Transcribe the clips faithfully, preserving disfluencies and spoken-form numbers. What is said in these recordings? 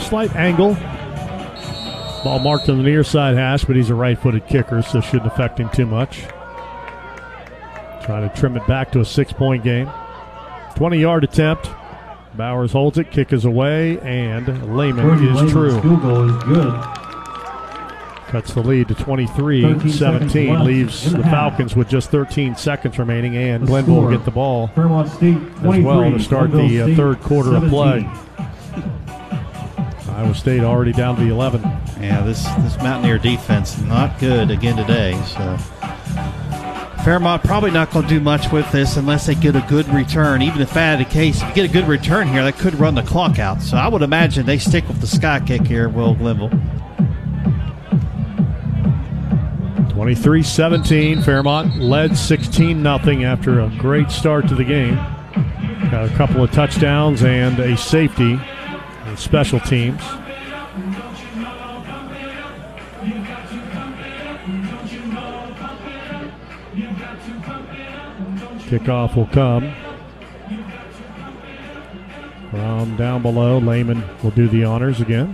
slight angle. Ball marked on the near side hash, but he's a right-footed kicker, so shouldn't affect him too much. Trying to trim it back to a six-point game. twenty-yard attempt. Bowers holds it, kick is away, and Lehman is true. Field goal is good. Cuts the lead to twenty-three seventeen, leaves the Falcons with just thirteen seconds remaining, and Glenville will get the ball Fairmont State as well to start the uh, third quarter of play. Iowa State already down to the eleven. Yeah, this, this Mountaineer defense not good again today, so Fairmont probably not going to do much with this unless they get a good return. Even if that is the case, if you get a good return here, that could run the clock out. So I would imagine they stick with the sky kick here, Will Glenville. twenty-three seventeen, Fairmont led sixteen nothing after a great start to the game. Got a couple of touchdowns and a safety in special teams. Kickoff will come from down below. Lehman will do the honors again.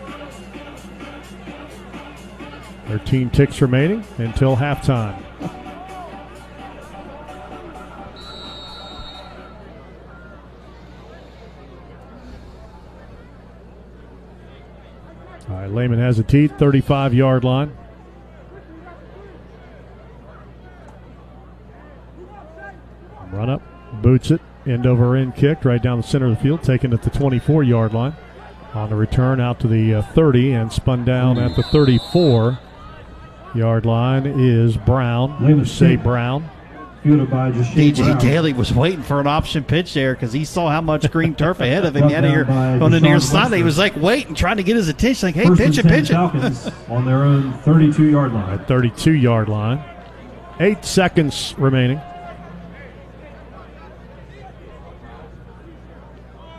thirteen ticks remaining until halftime. All right, Lehman has a tee, thirty-five-yard line. Run up, boots it, end over end kicked right down the center of the field, taken at the twenty-four-yard line. On the return out to the uh, thirty and spun down at the thirty-four-yard line is Brown. Say Brown. D J Daly was waiting for an option pitch there because he saw how much green turf ahead of him. He had here on the near side. He was like waiting, trying to get his attention. Like, hey, First pitch it, pitch it. On their own thirty-two-yard line. thirty-two-yard line. Eight seconds remaining.